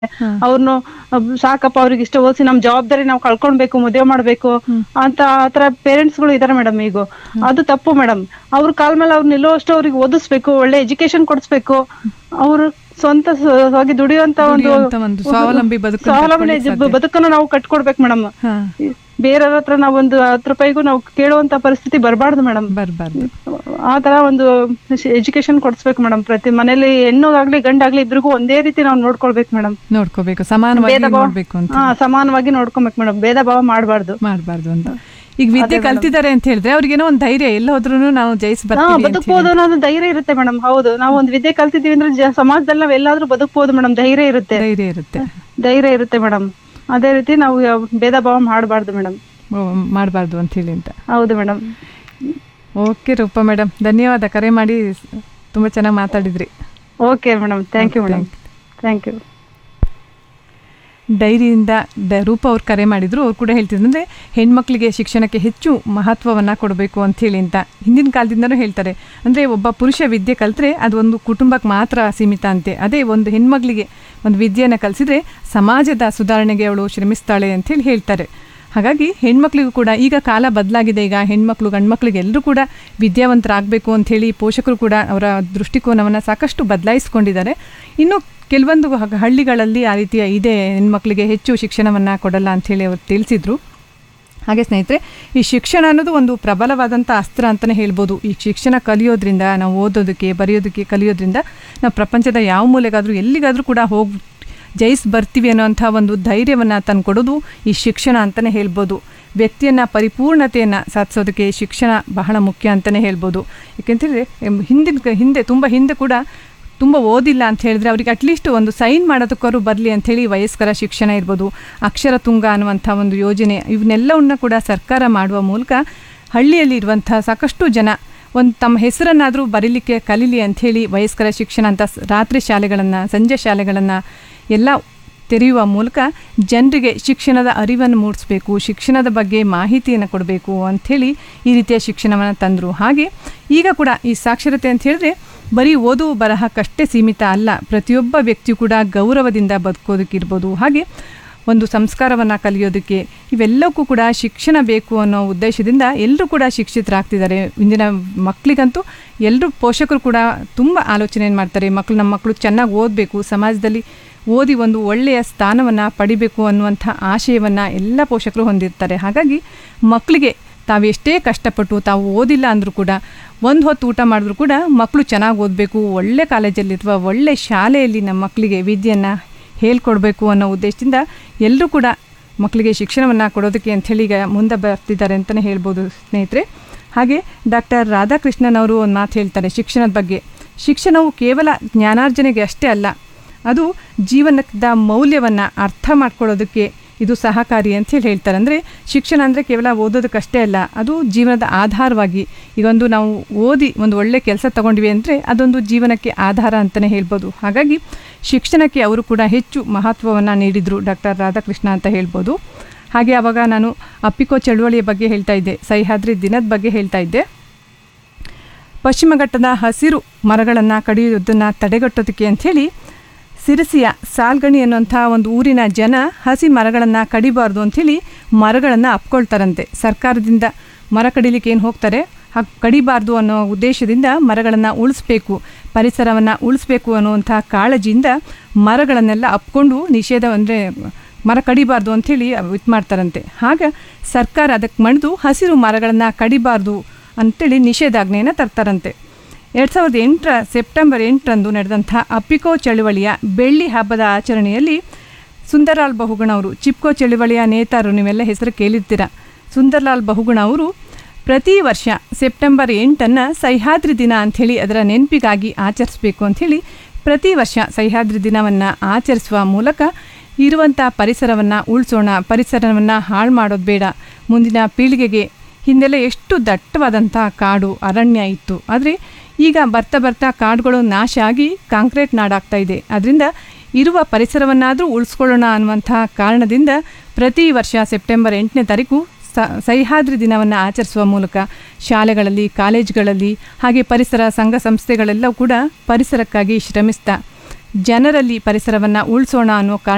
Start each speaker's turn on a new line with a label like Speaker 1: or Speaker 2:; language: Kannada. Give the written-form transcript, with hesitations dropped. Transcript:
Speaker 1: ಅವ್ರನ್ನು ಸಾಕಪ್ಪ ಅವ್ರಿಗೆ ಇಷ್ಟ ಓದಿಸಿ ನಮ್ ಜವಾಬ್ದಾರಿ ನಾವು ಕಳ್ಕೊಳ್ಬೇಕು, ಮದುವೆ ಮಾಡ್ಬೇಕು ಅಂತ ಆತರ ಪೇರೆಂಟ್ಸ್ ಗಳು ಇದಾರೆ ಮೇಡಮ್. ಈಗ ಅದು ತಪ್ಪು ಮೇಡಮ್. ಅವ್ರ ಕಾಲ್ ಮೇಲೆ ಅವ್ರು ನಿಲ್ಲುವಷ್ಟು ಅವ್ರಿಗೆ ಓದಿಸ್ಬೇಕು, ಒಳ್ಳೆ ಎಜುಕೇಶನ್ ಕೊಡಿಸ್ಬೇಕು. ಅವ್ರು ಸ್ವಂತವಾಗಿ ದುಡಿಯುವಂತ ಒಂದು
Speaker 2: ಒಂದು ಸ್ವಾವಲಂಬಿ
Speaker 1: ಸ್ವಾವಲಂಬನೆ ಬದುಕನ್ನು ನಾವು ಕಟ್ಕೊಡ್ಬೇಕು ಮೇಡಮ್. ಬೇರೆಯವ್ರ ಹತ್ರ ನಾವ್ ಒಂದು 10 ರೂಪಾಯಿಗೂ ನಾವು ಕೇಳುವಂತ ಪರಿಸ್ಥಿತಿ ಬರಬಾರ್ದು ಮೇಡಮ್. ಆ ತರ ಒಂದು ಎಜುಕೇಶನ್ ಕೊಡಿಸ್ಬೇಕು ಮೇಡಮ್. ಪ್ರತಿ ಮನೇಲಿ ಹೆಣ್ಣಾಗ್ಲಿ ಗಂಡಾಗ್ಲಿ ಇಬ್ರಿಗೂ ಒಂದೇ ರೀತಿ ನಾವು ನೋಡ್ಕೊಳ್ಬೇಕು ಮೇಡಮ್.
Speaker 2: ನೋಡ್ಕೋಬೇಕು, ಸಮಾನವಾಗಿ
Speaker 1: ನೋಡ್ಕೊಬೇಕು ಮೇಡಮ್. ಭೇದ ಭಾವ ಮಾಡಬಾರ್ದು
Speaker 2: ಅಂತ. ಈಗ ವಿದ್ಯೆ ಕಲ್ತಿದ್ದಾರೆ ಅಂತ ಹೇಳಿದ್ರೆ ಅವ್ರಿಗೇನೋ ಒಂದು ಧೈರ್ಯ, ಎಲ್ಲ ಹೋದ್ರೂ ನಾವು
Speaker 1: ಬದುಕಬಹುದು ಅನ್ನೋದು ಧೈರ್ಯ ಇರುತ್ತೆ ಮೇಡಮ್. ಹೌದು, ನಾವು ಒಂದು ವಿದ್ಯೆ ಕಲ್ತಿದೀವಿ ಅಂದ್ರೆ ಸಮಾಜದಲ್ಲಿ ನಾವ್ ಎಲ್ಲಾದ್ರೂ ಬದುಕಬಹುದು ಮೇಡಮ್. ಧೈರ್ಯ ಇರುತ್ತೆ ಮೇಡಮ್. ಅದೇ ರೀತಿ ನಾವು ಭೇದ ಭಾವ ಮಾಡಬಾರ್ದು
Speaker 2: ಅಂತ ಹೇಳಿ ಅಂತ.
Speaker 1: ಹೌದು ಮೇಡಮ್.
Speaker 2: ಓಕೆ ರೂಪಾ ಮೇಡಮ್, ಧನ್ಯವಾದ. ಕರೆ ಮಾಡಿ ತುಂಬಾ ಚೆನ್ನಾಗಿ ಮಾತಾಡಿದ್ರಿ.
Speaker 1: Okay madam, thank you madam. Thank you.
Speaker 2: ಡೈರಿಯಿಂದ ರೂಪ ಅವ್ರು ಕರೆ ಮಾಡಿದ್ರು. ಅವ್ರು ಕೂಡ ಹೇಳ್ತಿದ್ರು ಅಂದರೆ ಹೆಣ್ಮಕ್ಳಿಗೆ ಶಿಕ್ಷಣಕ್ಕೆ ಹೆಚ್ಚು ಮಹತ್ವವನ್ನು ಕೊಡಬೇಕು ಅಂಥೇಳಿ ಅಂತ. ಹಿಂದಿನ ಕಾಲದಿಂದನೂ ಹೇಳ್ತಾರೆ. ಅಂದರೆ ಒಬ್ಬ ಪುರುಷ ವಿದ್ಯೆ ಕಲಿತ್ರೆ ಅದು ಒಂದು ಕುಟುಂಬಕ್ಕೆ ಮಾತ್ರ ಸೀಮಿತ ಅಂತೆ. ಅದೇ ಒಂದು ಹೆಣ್ಮಕ್ಳಿಗೆ ಒಂದು ವಿದ್ಯೆಯನ್ನು ಕಲಿಸಿದ್ರೆ ಸಮಾಜದ ಸುಧಾರಣೆಗೆ ಅವಳು ಶ್ರಮಿಸ್ತಾಳೆ ಅಂಥೇಳಿ ಹೇಳ್ತಾರೆ. ಹಾಗಾಗಿ ಹೆಣ್ಮಕ್ಳಿಗೂ ಕೂಡ ಈಗ ಕಾಲ ಬದಲಾಗಿದೆ. ಈಗ ಹೆಣ್ಮಕ್ಳು ಗಂಡ್ಮಕ್ಳಿಗೆ ಎಲ್ಲರೂ ಕೂಡ ವಿದ್ಯಾವಂತರಾಗಬೇಕು ಅಂಥೇಳಿ ಪೋಷಕರು ಕೂಡ ಅವರ ದೃಷ್ಟಿಕೋನವನ್ನು ಸಾಕಷ್ಟು ಬದಲಾಯಿಸ್ಕೊಂಡಿದ್ದಾರೆ. ಇನ್ನು ಕೆಲವೊಂದು ಹಳ್ಳಿಗಳಲ್ಲಿ ಆ ರೀತಿಯ ಇದೆ, ಹೆಣ್ಮಕ್ಳಿಗೆ ಹೆಚ್ಚು ಶಿಕ್ಷಣವನ್ನು ಕೊಡಲ್ಲ ಅಂಥೇಳಿ ಅವರು ತಿಳಿಸಿದರು. ಹಾಗೆ ಸ್ನೇಹಿತರೆ, ಈ ಶಿಕ್ಷಣ ಅನ್ನೋದು ಒಂದು ಪ್ರಬಲವಾದಂಥ ಅಸ್ತ್ರ ಅಂತಲೇ ಹೇಳ್ಬೋದು. ಈ ಶಿಕ್ಷಣ ಕಲಿಯೋದ್ರಿಂದ, ನಾವು ಓದೋದಕ್ಕೆ ಬರೆಯೋದಕ್ಕೆ ಕಲಿಯೋದ್ರಿಂದ ನಾವು ಪ್ರಪಂಚದ ಯಾವ ಮೂಲೆಗಾದರೂ ಎಲ್ಲಿಗಾದರೂ ಕೂಡ ಹೋಗಿ ಜಯಿಸಿ ಬರ್ತೀವಿ ಅನ್ನೋಂಥ ಒಂದು ಧೈರ್ಯವನ್ನು ತಂದು ಕೊಡೋದು ಈ ಶಿಕ್ಷಣ ಅಂತಲೇ ಹೇಳ್ಬೋದು. ವ್ಯಕ್ತಿಯನ್ನು ಪರಿಪೂರ್ಣತೆಯನ್ನು ಸಾಧಿಸೋದಕ್ಕೆ ಶಿಕ್ಷಣ ಬಹಳ ಮುಖ್ಯ ಅಂತಲೇ ಹೇಳ್ಬೋದು. ಏಕೆಂತಂದರೆ ಹಿಂದೆ ಕೂಡ ತುಂಬ ಓದಿಲ್ಲ ಅಂತ ಹೇಳಿದ್ರೆ ಅವರಿಗೆ ಅಟ್ಲೀಸ್ಟ್ ಒಂದು ಸೈನ್ ಮಾಡೋದಕ್ಕವರು ಬರಲಿ ಅಂಥೇಳಿ ವಯಸ್ಕರ ಶಿಕ್ಷಣ ಇರ್ಬೋದು, ಅಕ್ಷರ ತುಂಗ ಅನ್ನುವಂಥ ಒಂದು ಯೋಜನೆ, ಇವನ್ನೆಲ್ಲವನ್ನ ಕೂಡ ಸರ್ಕಾರ ಮಾಡುವ ಮೂಲಕ ಹಳ್ಳಿಯಲ್ಲಿ ಇರುವಂಥ ಸಾಕಷ್ಟು ಜನ ಒಂದು ತಮ್ಮ ಹೆಸರನ್ನಾದರೂ ಬರೀಲಿಕ್ಕೆ ಕಲೀಲಿ ಅಂಥೇಳಿ ವಯಸ್ಕರ ಶಿಕ್ಷಣ ಅಂತ ರಾತ್ರಿ ಶಾಲೆಗಳನ್ನು, ಸಂಜೆ ಶಾಲೆಗಳನ್ನು ಎಲ್ಲ ತೆರೆಯುವ ಮೂಲಕ ಜನರಿಗೆ ಶಿಕ್ಷಣದ ಅರಿವನ್ನು ಮೂಡಿಸಬೇಕು, ಶಿಕ್ಷಣದ ಬಗ್ಗೆ ಮಾಹಿತಿಯನ್ನು ಕೊಡಬೇಕು ಅಂಥೇಳಿ ಈ ರೀತಿಯ ಶಿಕ್ಷಣವನ್ನು ತಂದರು. ಹಾಗೆ ಈಗ ಕೂಡ ಈ ಸಾಕ್ಷರತೆ ಅಂತ ಹೇಳಿದ್ರೆ ಬರೀ ಓದು ಬರಹಕ್ಕಷ್ಟೇ ಸೀಮಿತ ಅಲ್ಲ. ಪ್ರತಿಯೊಬ್ಬ ವ್ಯಕ್ತಿಯು ಕೂಡ ಗೌರವದಿಂದ ಬದುಕೋದಕ್ಕಿರ್ಬೋದು, ಹಾಗೆ ಒಂದು ಸಂಸ್ಕಾರವನ್ನು ಕಲಿಯೋದಕ್ಕೆ, ಇವೆಲ್ಲಕ್ಕೂ ಕೂಡ ಶಿಕ್ಷಣ ಬೇಕು ಅನ್ನೋ ಉದ್ದೇಶದಿಂದ ಎಲ್ಲರೂ ಕೂಡ ಶಿಕ್ಷಿತರಾಗ್ತಿದ್ದಾರೆ. ಇಂದಿನ ಮಕ್ಕಳಿಗಂತೂ ಎಲ್ಲರೂ ಪೋಷಕರು ಕೂಡ ತುಂಬ ಆಲೋಚನೆಯನ್ನು ಮಾಡ್ತಾರೆ. ನಮ್ಮ ಮಕ್ಕಳು ಚೆನ್ನಾಗಿ ಓದಬೇಕು, ಸಮಾಜದಲ್ಲಿ ಓದಿ ಒಂದು ಒಳ್ಳೆಯ ಸ್ಥಾನವನ್ನು ಪಡಿಬೇಕು ಅನ್ನುವಂಥ ಆಶಯವನ್ನು ಎಲ್ಲ ಪೋಷಕರು ಹೊಂದಿರ್ತಾರೆ. ಹಾಗಾಗಿ ಮಕ್ಕಳಿಗೆ ತಾವೆಷ್ಟೇ ಕಷ್ಟಪಟ್ಟು ತಾವು ಓದಿಲ್ಲ ಅಂದರೂ ಕೂಡ ಒಂದು ಹೊತ್ತು ಊಟ ಮಾಡಿದ್ರು ಕೂಡ ಮಕ್ಕಳು ಚೆನ್ನಾಗಿ ಓದಬೇಕು, ಒಳ್ಳೆ ಕಾಲೇಜಲ್ಲಿ ಅಥವಾ ಒಳ್ಳೆ ಶಾಲೆಯಲ್ಲಿ ನಮ್ಮ ಮಕ್ಕಳಿಗೆ ವಿದ್ಯೆಯನ್ನು ಹೇಳ್ಕೊಡ್ಬೇಕು ಅನ್ನೋ ಉದ್ದೇಶದಿಂದ ಎಲ್ಲರೂ ಕೂಡ ಮಕ್ಕಳಿಗೆ ಶಿಕ್ಷಣವನ್ನು ಕೊಡೋದಕ್ಕೆ ಅಂಥೇಳಿ ಈಗ ಮುಂದೆ ಬರ್ತಿದ್ದಾರೆ ಅಂತಲೇ ಹೇಳ್ಬೋದು ಸ್ನೇಹಿತರೆ. ಹಾಗೆ ಡಾಕ್ಟರ್ ರಾಧಾಕೃಷ್ಣನ್ ಅವರು ಒಂದು ಮಾತು ಹೇಳ್ತಾರೆ ಶಿಕ್ಷಣದ ಬಗ್ಗೆ. ಶಿಕ್ಷಣವು ಕೇವಲ ಜ್ಞಾನಾರ್ಜನೆಗೆ ಅಷ್ಟೇ ಅಲ್ಲ, ಅದು ಜೀವನದ ಮೌಲ್ಯವನ್ನು ಅರ್ಥ ಮಾಡ್ಕೊಳ್ಳೋದಕ್ಕೆ ಇದು ಸಹಕಾರಿ ಅಂಥೇಳಿ ಹೇಳ್ತಾರೆ. ಅಂದರೆ ಶಿಕ್ಷಣ ಅಂದರೆ ಕೇವಲ ಓದೋದಕ್ಕಷ್ಟೇ ಅಲ್ಲ, ಅದು ಜೀವನದ ಆಧಾರವಾಗಿ, ಈಗೊಂದು ನಾವು ಓದಿ ಒಂದು ಒಳ್ಳೆ ಕೆಲಸ ತಗೊಂಡ್ವಿ ಅಂದರೆ ಅದೊಂದು ಜೀವನಕ್ಕೆ ಆಧಾರ ಅಂತಲೇ ಹೇಳ್ಬೋದು. ಹಾಗಾಗಿ ಶಿಕ್ಷಣಕ್ಕೆ ಅವರು ಕೂಡ ಹೆಚ್ಚು ಮಹತ್ವವನ್ನು ನೀಡಿದರು ಡಾಕ್ಟರ್ ರಾಧಾಕೃಷ್ಣ ಅಂತ ಹೇಳ್ಬೋದು. ಹಾಗೆ ಆವಾಗ ನಾನು ಅಪ್ಪಿಕೋ ಚಳುವಳಿಯ ಬಗ್ಗೆ ಹೇಳ್ತಾ ಇದ್ದೆ, ಸಹ್ಯಾದ್ರಿ ದಿನದ ಬಗ್ಗೆ ಹೇಳ್ತಾ ಇದ್ದೆ. ಪಶ್ಚಿಮ ಘಟ್ಟದ ಹಸಿರು ಮರಗಳನ್ನು ಕಡಿಯೋದನ್ನು ತಡೆಗಟ್ಟೋದಕ್ಕೆ ಅಂಥೇಳಿ ಸಿರಸಿಯ ಸಾಲ್ಗಣಿ ಅನ್ನುವಂಥ ಒಂದು ಊರಿನ ಜನ ಹಸಿ ಮರಗಳನ್ನು ಕಡಿಬಾರ್ದು ಅಂಥೇಳಿ ಮರಗಳನ್ನು ಅಪ್ಕೊಳ್ತಾರಂತೆ. ಸರ್ಕಾರದಿಂದ ಮರ ಕಡಿಲಿಕ್ಕೆ ಏನು ಹೋಗ್ತಾರೆ, ಕಡಿಬಾರ್ದು ಅನ್ನೋ ಉದ್ದೇಶದಿಂದ ಮರಗಳನ್ನು ಉಳಿಸ್ಬೇಕು, ಪರಿಸರವನ್ನು ಉಳಿಸ್ಬೇಕು ಅನ್ನುವಂಥ ಕಾಳಜಿಯಿಂದ ಮರಗಳನ್ನೆಲ್ಲ ಅಪ್ಕೊಂಡು ನಿಷೇಧ, ಅಂದರೆ ಮರ ಕಡಿಬಾರ್ದು ಅಂಥೇಳಿ ಇದು ಮಾಡ್ತಾರಂತೆ. ಆಗ ಸರ್ಕಾರ ಅದಕ್ಕೆ ಮಣಿದು ಹಸಿರು ಮರಗಳನ್ನು ಕಡಿಬಾರ್ದು ಅಂಥೇಳಿ ನಿಷೇಧಾಜ್ಞೆಯನ್ನು ತರ್ತಾರಂತೆ. 2008 ಸೆಪ್ಟೆಂಬರ್ 8ರಂದು ನಡೆದಂಥ ಅಪ್ಪಿಕೋ ಚಳುವಳಿಯ ಬೆಳ್ಳಿ ಹಬ್ಬದ ಆಚರಣೆಯಲ್ಲಿ ಸುಂದರಲಾಲ್ ಬಹುಗುಣ ಅವರು, ಚಿಪ್ಕೋ ಚಳುವಳಿಯ ನೇತಾರರು, ನೀವೆಲ್ಲ ಹೆಸರು ಕೇಳಿರ್ತೀರ. ಸುಂದರಲಾಲ್ ಬಹುಗುಣ ಅವರು ಪ್ರತಿ ವರ್ಷ ಸೆಪ್ಟೆಂಬರ್ 8 ಸಹ್ಯಾದ್ರಿ ದಿನ ಅಂಥೇಳಿ ಅದರ ನೆನಪಿಗಾಗಿ ಆಚರಿಸಬೇಕು ಅಂಥೇಳಿ ಪ್ರತಿ ವರ್ಷ ಸಹ್ಯಾದ್ರಿ ದಿನವನ್ನು ಆಚರಿಸುವ ಮೂಲಕ ಇರುವಂಥ ಪರಿಸರವನ್ನು ಉಳಿಸೋಣ, ಪರಿಸರವನ್ನು ಹಾಳು ಮಾಡೋದು ಬೇಡ, ಮುಂದಿನ ಪೀಳಿಗೆಗೆ. ಹಿಂದೆಲ್ಲ ಎಷ್ಟು ದಟ್ಟವಾದಂಥ ಕಾಡು ಅರಣ್ಯ ಇತ್ತು, ಆದರೆ ಈಗ ಬರ್ತಾ ಬರ್ತಾ ಕಾಡುಗಳು ನಾಶ ಆಗಿ ಕಾಂಕ್ರೀಟ್ ನಾಡಾಗ್ತಾ ಇದೆ. ಅದರಿಂದ ಇರುವ ಪರಿಸರವನ್ನಾದರೂ ಉಳಿಸ್ಕೊಳ್ಳೋಣ ಅನ್ನುವಂಥ ಕಾರಣದಿಂದ ಪ್ರತಿ ವರ್ಷ ಸೆಪ್ಟೆಂಬರ್ 8ನೇ ತಾರೀಕು ಸಹ್ಯಾದ್ರಿ ದಿನವನ್ನು ಆಚರಿಸುವ ಮೂಲಕ ಶಾಲೆಗಳಲ್ಲಿ, ಕಾಲೇಜುಗಳಲ್ಲಿ, ಹಾಗೆ ಪರಿಸರ ಸಂಘ ಸಂಸ್ಥೆಗಳೆಲ್ಲವೂ ಕೂಡ ಪರಿಸರಕ್ಕಾಗಿ ಶ್ರಮಿಸ್ತಾ ಜನರಲ್ಲಿ ಪರಿಸರವನ್ನು ಉಳಿಸೋಣ ಅನ್ನೋ ಕಾರಣ